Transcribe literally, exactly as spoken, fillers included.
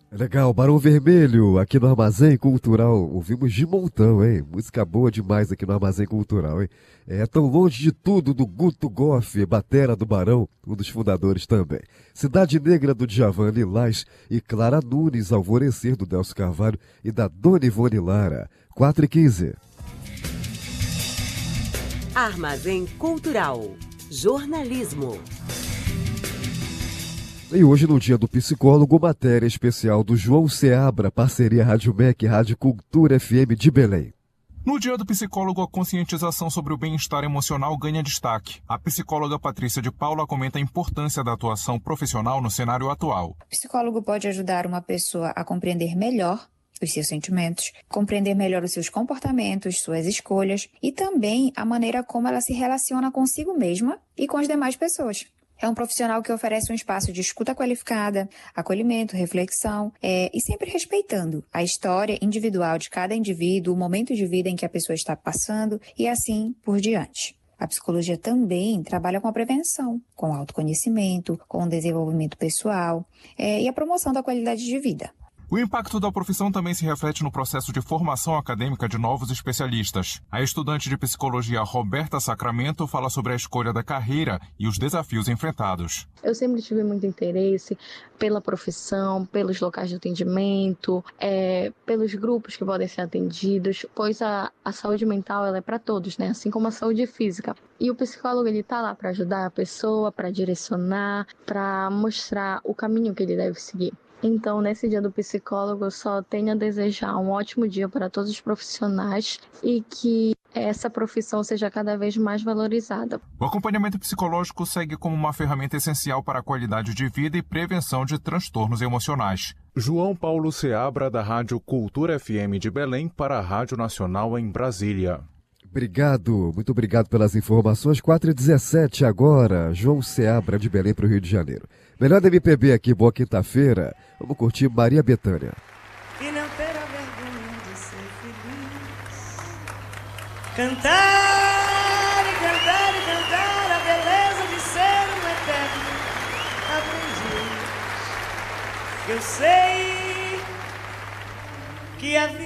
Legal, Barão Vermelho, aqui no Armazém Cultural. Ouvimos de montão, hein? Música boa demais aqui no Armazém Cultural, hein? É Tão Longe de Tudo, do Guto Goff, batera do Barão, um dos fundadores também. Cidade Negra, do Djavan Lilás e Clara Nunes, Alvorecer, do Delcio Carvalho e da Dona Ivone Lara. quatro e quinze. Armazém Cultural. Jornalismo. E hoje, no Dia do Psicólogo, matéria especial do João Seabra, parceria Rádio M E C e Rádio Cultura F M de Belém. No Dia do Psicólogo, a conscientização sobre o bem-estar emocional ganha destaque. A psicóloga Patrícia de Paula comenta a importância da atuação profissional no cenário atual. O psicólogo pode ajudar uma pessoa a compreender melhor os seus sentimentos, compreender melhor os seus comportamentos, suas escolhas e também a maneira como ela se relaciona consigo mesma e com as demais pessoas. É um profissional que oferece um espaço de escuta qualificada, acolhimento, reflexão é, e sempre respeitando a história individual de cada indivíduo, o momento de vida em que a pessoa está passando e assim por diante. A psicologia também trabalha com a prevenção, com o autoconhecimento, com o desenvolvimento pessoal é, e a promoção da qualidade de vida. O impacto da profissão também se reflete no processo de formação acadêmica de novos especialistas. A estudante de psicologia Roberta Sacramento fala sobre a escolha da carreira e os desafios enfrentados. Eu sempre tive muito interesse pela profissão, pelos locais de atendimento, é, pelos grupos que podem ser atendidos, pois a, a saúde mental ela é para todos, né? Assim como a saúde física. E o psicólogo ele está lá para ajudar a pessoa, para direcionar, para mostrar o caminho que ele deve seguir. Então, nesse dia do psicólogo, eu só tenho a desejar um ótimo dia para todos os profissionais e que essa profissão seja cada vez mais valorizada. O acompanhamento psicológico segue como uma ferramenta essencial para a qualidade de vida e prevenção de transtornos emocionais. João Paulo Seabra, da Rádio Cultura F M de Belém, para a Rádio Nacional em Brasília. Obrigado, muito obrigado pelas informações. quatro e dezessete agora, João Seabra de Belém para o Rio de Janeiro. Melhor da M P B aqui, boa quinta-feira. Vamos curtir Maria Bethânia. E não ter a vergonha de ser feliz. Cantar e cantar e cantar a beleza de ser um eterno aprendiz. Eu sei que a vida